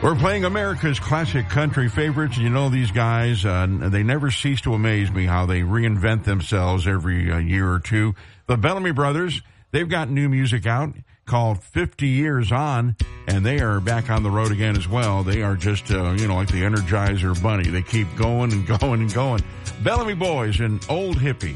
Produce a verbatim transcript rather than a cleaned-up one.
We're playing America's classic country favorites. You know these guys, uh, they never cease to amaze me how they reinvent themselves every uh, year or two. The Bellamy Brothers, they've got new music out called fifty years on, and they are back on the road again as well. They are just, uh, you know, like the Energizer Bunny. They keep going and going and going. Bellamy Boys and Old Hippie.